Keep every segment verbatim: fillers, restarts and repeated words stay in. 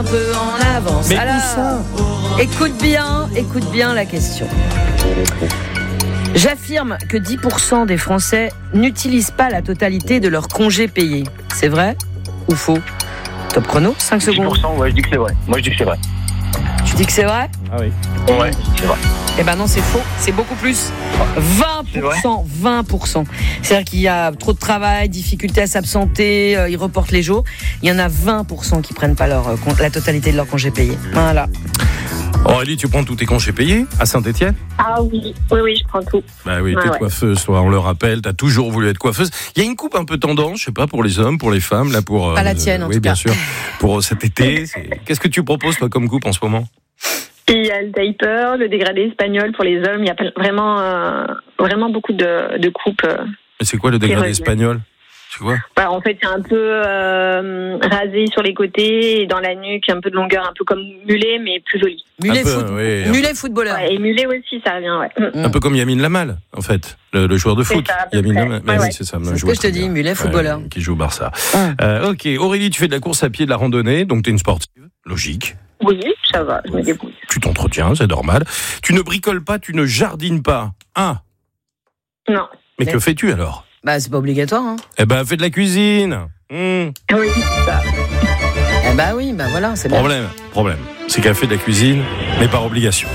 un peu en avance. Mais Alors, où ça ? écoute bien, écoute bien la question. J'affirme que dix pour cent des Français n'utilisent pas la totalité de leur congé payé. C'est vrai ou faux ? Top chrono, cinq secondes. dix pour cent, ouais, je dis que c'est vrai. Moi, je dis que c'est vrai. Tu dis que c'est vrai ? Ah oui. Ouais, c'est vrai. Eh ben non, c'est faux. C'est beaucoup plus. vingt pour cent. vingt pour cent. C'est-à-dire qu'il y a trop de travail, difficulté à s'absenter, euh, ils reportent les jours. Il y en a vingt pour cent qui prennent pas leur, euh, la totalité de leur congé payé. Voilà. Aurélie, tu prends tous tes congés payés à Saint-Étienne ? Ah oui, oui, oui, je prends tout. Bah oui, Ah t'es ouais. coiffeuse, toi, on le rappelle, t'as toujours voulu être coiffeuse. Il y a une coupe un peu tendance, je sais pas, pour les hommes, pour les femmes, là, pour... Pas euh, la tienne, en oui, tout bien cas. sûr. Pour cet été, c'est... qu'est-ce que tu proposes, toi, comme coupe en ce moment ? Il y a le taper, le dégradé espagnol pour les hommes. Il y a vraiment, euh, vraiment beaucoup de, de coupes. Euh, Mais c'est quoi le dégradé reviennent. espagnol ? C'est quoi ? Bah, en fait, c'est un peu euh, rasé sur les côtés et dans la nuque, un peu de longueur, un peu comme mulet, mais plus joli. Mulet, Un peu, foot... oui, un mulet footballeur. Ouais, et mulet aussi, ça revient, ouais. Un peu comme Yamine Lamal, en fait, le, le joueur de C'est foot. ça, à peu Yamine près. Lamal, mais Ouais, oui, ouais. c'est ça. C'est je ce vois que je te très dis, bien. mulet footballeur. Ouais, qui joue au Barça. Ah. Euh, ok, Aurélie, tu fais de la course à pied, de la randonnée, donc t'es une sportive, logique. Oui, ça va, je me débrouille. Tu t'entretiens, c'est normal. Tu ne bricoles pas, tu ne jardines pas. Ah, Non. mais Mais- que fais-tu alors ? Bah, c'est pas obligatoire, hein. Eh ben, fais de la cuisine. Mmh. Oui, ça. Eh bah oui, bah voilà, c'est bien. Problème, problème. C'est qu'elle fait de la cuisine, mais par obligation.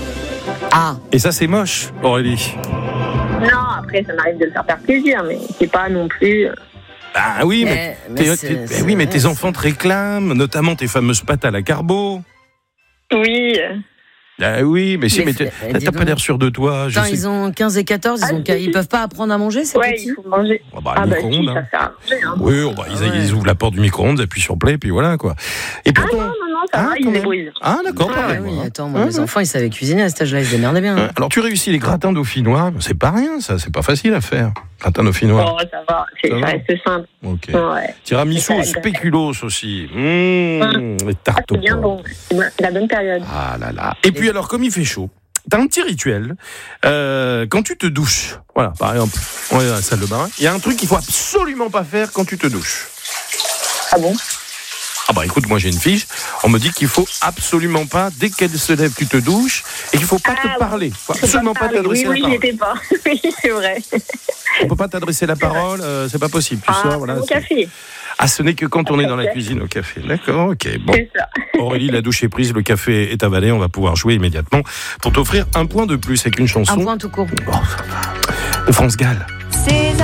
Ah, Et ça, c'est moche, Aurélie. Non, après, ça m'arrive de le faire faire plaisir, mais c'est pas non plus... Ah oui, mais, mais, tes, mais c'est- tes- mais c'est- oui, mais tes c'est- enfants te réclament, notamment tes fameuses pâtes à la carbo. Oui. Ah oui, mais si, Mais mais fait- t'es- eh, t'as dis pas donc. l'air sûr de toi. Je Putain, sais. ils ont quinze et quatorze, ils, ont... Ah, ils peuvent pas apprendre à manger, c'est Ouais, petit. il faut manger. Ah bah, Ah le bah si, micro-ondes, ça hein. sert à manger, hein. Oui, oh bah, ils, Ah ouais. ils ouvrent la porte du micro-ondes, appuient sur play, puis voilà, quoi. Et Ah pourtant... non, non, non, ça Ah, va, quand ils se même. débrouillent. Ah, d'accord, Ah pareil, oui, moi. attends, moi, Ah, mes ouais. enfants, ils savaient cuisiner à cet âge-là, ils se démerdaient bien. Ouais. Alors, tu réussis les gratins dauphinois, c'est pas rien, ça, c'est pas facile à faire. Gratins dauphinois. Oh, ça va, c'est, Ça ça va. reste simple. Ok. Ouais. Tiramisu Ça au va. spéculoos aussi. Mmh, les Ah, tartes au c'est bien porc. bon. C'est bon, la bonne période. Ah là là. Et puis alors, comme il fait chaud, t'as un petit rituel. Euh, quand tu te douches, voilà, par exemple, on est dans la salle de bain, il y a un truc qu'il faut absolument pas faire quand tu te douches. Ah bon? Ah bah écoute, moi j'ai une fiche, on me dit qu'il faut absolument pas, dès qu'elle se lève, tu te douches, et qu'il faut pas Ah, te parler. Faut Faut absolument pas parler. t'adresser Oui, la oui, j'y parole. étais pas. Oui, c'est vrai. On peut pas t'adresser la parole, euh, c'est pas possible. Tu Ah, sors, voilà. au c'est- café, Ah, ce n'est que quand on est dans la café. cuisine au café. D'accord, ok. Bon. c'est ça. Aurélie, la douche est prise, le café est avalé, on va pouvoir jouer immédiatement pour t'offrir un point de plus avec une chanson Un point tout court. Oh, ça va. de France Gall. Ces